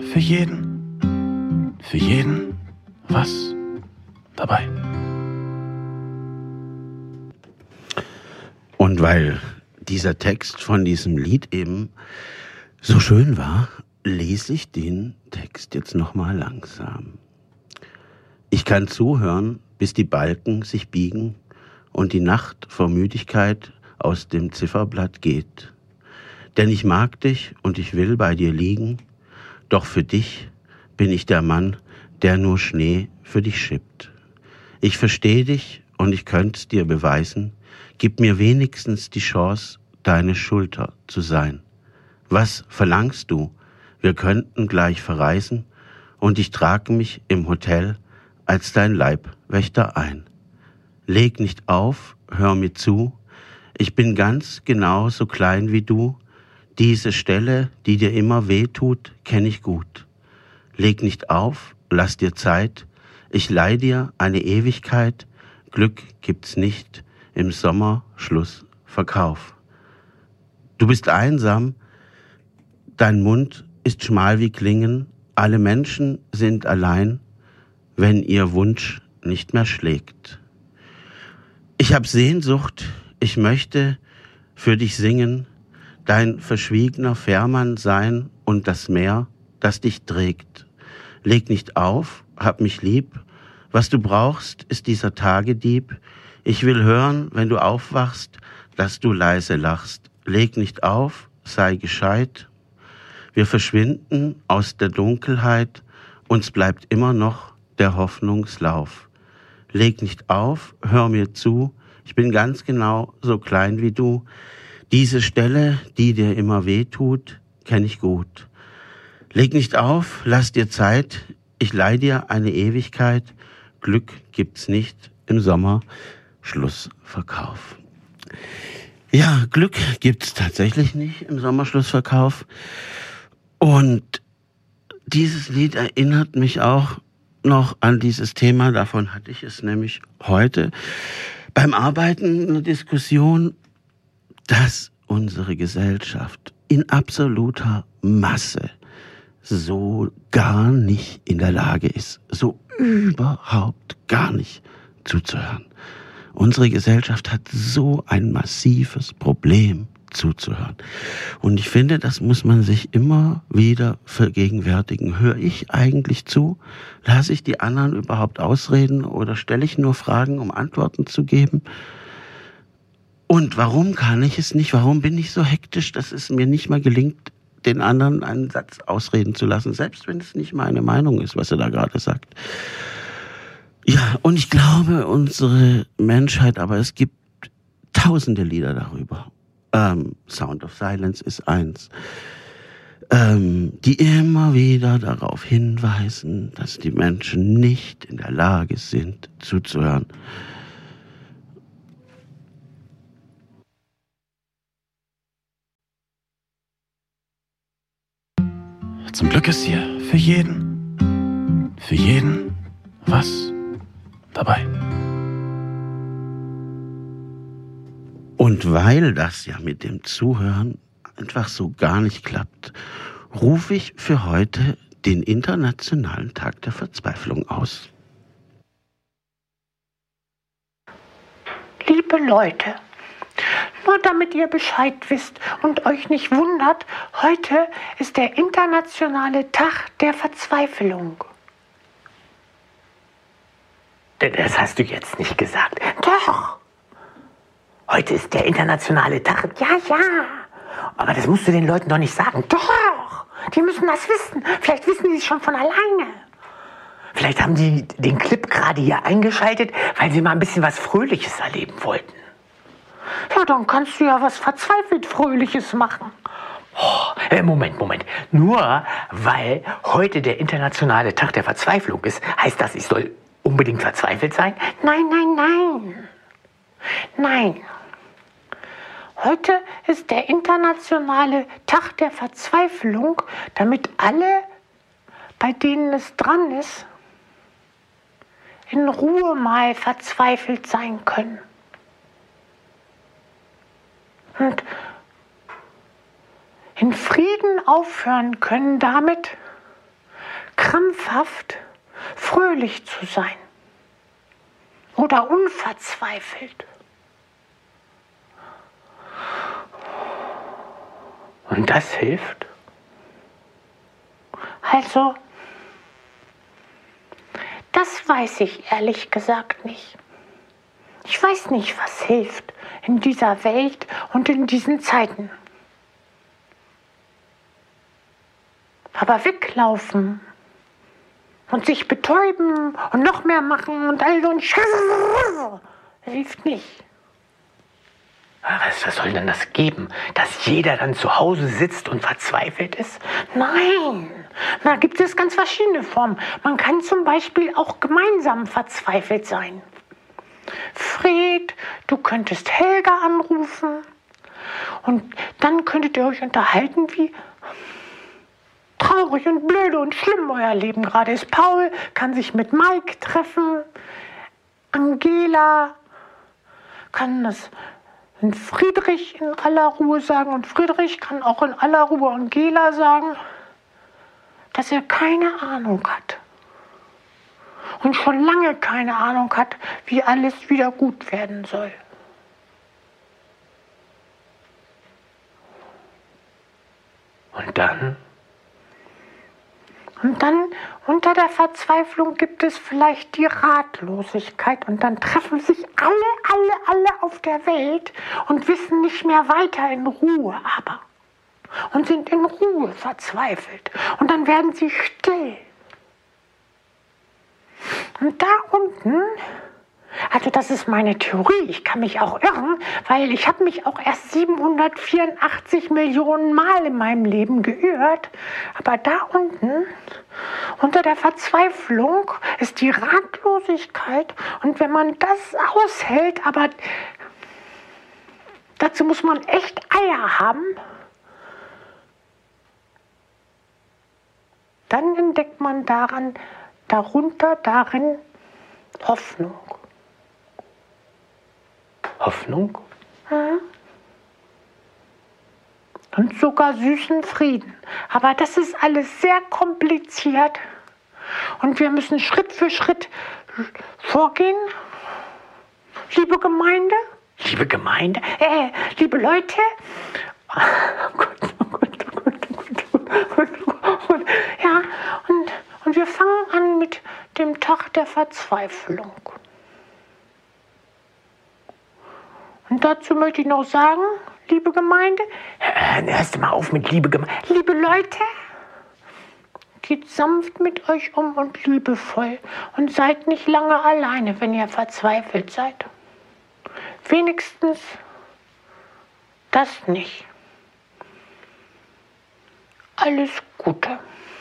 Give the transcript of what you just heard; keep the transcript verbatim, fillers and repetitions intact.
für jeden, für jeden was dabei. Und weil dieser Text von diesem Lied eben so schön war, lese ich den Text jetzt nochmal langsam. Ich kann zuhören, bis die Balken sich biegen und die Nacht vor Müdigkeit aus dem Zifferblatt geht. Denn ich mag dich und ich will bei dir liegen, doch für dich bin ich der Mann, der nur Schnee für dich schippt. Ich versteh dich und ich könnt's dir beweisen, gib mir wenigstens die Chance, deine Schulter zu sein. Was verlangst du? Wir könnten gleich verreisen und ich trage mich im Hotel als dein Leibwächter ein. Leg nicht auf, hör mir zu, ich bin ganz genau so klein wie du, diese Stelle, die dir immer weh tut, kenn ich gut. Leg nicht auf, lass dir Zeit, ich leih dir eine Ewigkeit, Glück gibt's nicht im Sommer, Schluss, Verkauf. Du bist einsam, dein Mund ist schmal wie Klingen, alle Menschen sind allein, wenn ihr Wunsch nicht mehr schlägt. Ich hab Sehnsucht, ich möchte für dich singen, dein verschwiegener Fährmann sein und das Meer, das dich trägt. Leg nicht auf, hab mich lieb, was du brauchst, ist dieser Tagedieb. Ich will hören, wenn du aufwachst, dass du leise lachst. Leg nicht auf, sei gescheit. Wir verschwinden aus der Dunkelheit, uns bleibt immer noch der Hoffnungslauf. Leg nicht auf, hör mir zu, ich bin ganz genau so klein wie du. Diese Stelle, die dir immer weh tut, kenn ich gut. Leg nicht auf, lass dir Zeit, ich leih dir eine Ewigkeit. Glück gibt's nicht im Sommer, Schlussverkauf. Ja, Glück gibt's tatsächlich nicht im Sommerschlussverkauf. Und dieses Lied erinnert mich auch noch an dieses Thema, davon hatte ich es nämlich heute beim Arbeiten eine Diskussion, dass unsere Gesellschaft in absoluter Masse so gar nicht in der Lage ist, so überhaupt gar nicht zuzuhören. Unsere Gesellschaft hat so ein massives Problem zuzuhören. Und ich finde, das muss man sich immer wieder vergegenwärtigen. Höre ich eigentlich zu? Lasse ich die anderen überhaupt ausreden oder stelle ich nur Fragen, um Antworten zu geben? Und warum kann ich es nicht? Warum bin ich so hektisch, dass es mir nicht mal gelingt, den anderen einen Satz ausreden zu lassen, selbst wenn es nicht meine Meinung ist, was er da gerade sagt. Ja, und ich glaube, unsere Menschheit, aber es gibt tausende Lieder darüber. Ähm, Sound of Silence ist eins, ähm, die immer wieder darauf hinweisen, dass die Menschen nicht in der Lage sind, zuzuhören. Zum Glück ist hier für jeden, für jeden was dabei. Und weil das ja mit dem Zuhören einfach so gar nicht klappt, rufe ich für heute den Internationalen Tag der Verzweiflung aus. Liebe Leute, nur damit ihr Bescheid wisst und euch nicht wundert, heute ist der Internationale Tag der Verzweiflung. Das hast du jetzt nicht gesagt. Doch. Heute ist der internationale Tag. Ja, ja. Aber das musst du den Leuten doch nicht sagen. Doch. Die müssen das wissen. Vielleicht wissen die es schon von alleine. Vielleicht haben die den Clip gerade hier eingeschaltet, weil sie mal ein bisschen was Fröhliches erleben wollten. Ja, dann kannst du ja was verzweifelt Fröhliches machen. Oh, äh, Moment, Moment. Nur weil heute der internationale Tag der Verzweiflung ist, heißt das, ich soll unbedingt verzweifelt sein? Nein, nein, nein. Nein. Heute ist der internationale Tag der Verzweiflung, damit alle, bei denen es dran ist, in Ruhe mal verzweifelt sein können. Und in Frieden aufhören können damit, krampfhaft fröhlich zu sein oder unverzweifelt. Und das hilft? Also, das weiß ich ehrlich gesagt nicht. Ich weiß nicht, was hilft in dieser Welt und in diesen Zeiten. Aber weglaufen und sich betäuben und noch mehr machen und all so ein Scheiß hilft nicht. Was, was soll denn das geben? Dass jeder dann zu Hause sitzt und verzweifelt ist? Nein, da gibt es ganz verschiedene Formen. Man kann zum Beispiel auch gemeinsam verzweifelt sein. Fred, du könntest Helga anrufen und dann könntet ihr euch unterhalten, wie traurig und blöde und schlimm euer Leben gerade ist. Paul kann sich mit Mike treffen, Angela kann das in Friedrich in aller Ruhe sagen und Friedrich kann auch in aller Ruhe Angela sagen, dass er keine Ahnung hat und schon lange keine Ahnung hat, wie alles wieder gut werden soll. Und dann? Und dann unter der Verzweiflung gibt es vielleicht die Ratlosigkeit und dann treffen sich alle, alle, alle auf der Welt und wissen nicht mehr weiter in Ruhe, aber und sind in Ruhe verzweifelt und dann werden sie still. Und da unten, also das ist meine Theorie, ich kann mich auch irren, weil ich habe mich auch erst siebenhundertvierundachtzig Millionen Mal in meinem Leben geirrt, aber da unten, unter der Verzweiflung, ist die Ratlosigkeit und wenn man das aushält, aber dazu muss man echt Eier haben, dann entdeckt man daran, darunter, darin Hoffnung. Hoffnung? Mhm. Und sogar süßen Frieden. Aber das ist alles sehr kompliziert. Und wir müssen Schritt für Schritt vorgehen. Liebe Gemeinde. Liebe Gemeinde? Äh, liebe Leute. Oh Gott, oh Gott, oh Gott, oh Gott, oh Gott, oh Gott. Ja, und, und wir fangen an mit dem Tag der Verzweiflung. Und dazu möchte ich noch sagen, liebe Gemeinde, Hörst du mal auf mit Liebe Gemeinde? liebe Leute, geht sanft mit euch um und liebevoll und seid nicht lange alleine, wenn ihr verzweifelt seid. Wenigstens das nicht. Alles Gute.